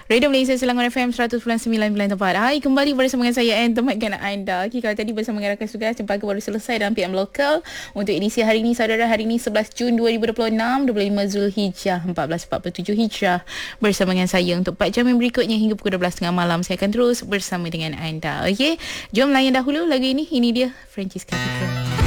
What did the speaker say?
Radio Malaysia Selangor FM 100.9 tempat. Hai, kembali bersama dengan saya Anne, temankan anda. Okay, kalau tadi bersama dengan rakan tugas Cempaka baru selesai dalam PM Lokal untuk edisi hari ini, saudara. Hari ini 11 Jun 2026, 25 Zulhijjah 1447 Hijrah. Bersama dengan saya untuk 4 jam yang berikutnya hingga pukul 12.30 malam. Saya akan terus bersama dengan anda. Okay, jom layan dahulu lagu ini. Ini dia Francis Capital.